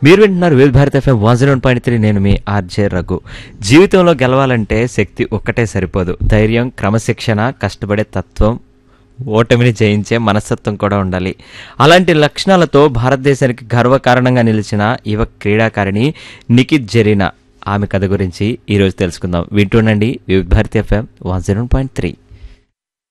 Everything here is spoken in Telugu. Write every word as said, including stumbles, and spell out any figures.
మీరు వింటున్నారు వివిధ Bharat FM one zero point three. నేను మీ ఆర్జే రఘు. జీవితంలో గెలవాలంటే శక్తి ఒక్కటే సరిపోదు. ధైర్యం, క్రమశిక్షణ, కష్టపడే తత్వం, ఓటమిని జయించే మనస్తత్వం కూడా ఉండాలి. అలాంటి లక్షణాలతో భారతదేశానికి గర్వకారణంగా నిలిచిన యువ క్రీడాకారిణి నిఖిత్ జరీనా. ఆమె కథ గురించి ఈరోజు తెలుసుకుందాం. వింటుండండి వివిధ Bharat FM one zero point three.